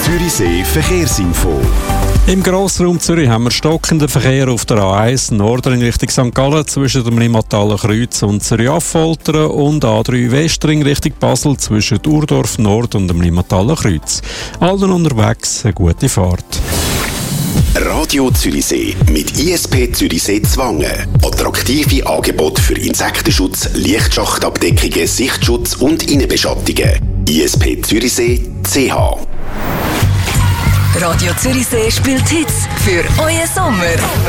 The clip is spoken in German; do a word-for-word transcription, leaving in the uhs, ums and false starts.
Zürichsee Verkehrsinfo. Im Grossraum Zürich haben wir stockenden Verkehr auf der A eins Norden in Richtung Sankt Gallen zwischen dem Limmathaler Kreuz und Zürich-Affoltern und A drei Westring Richtung Basel zwischen Urdorf Nord und dem Limmathaler Kreuz. Allen unterwegs eine gute Fahrt. Radio Zürichsee mit I S P Zürichsee Zwangen. Attraktive Angebote für Insektenschutz, Lichtschachtabdeckungen, Sichtschutz und Innenbeschattungen. I S P Zürichsee C H. Radio Zürichsee spielt Hits für euren Sommer.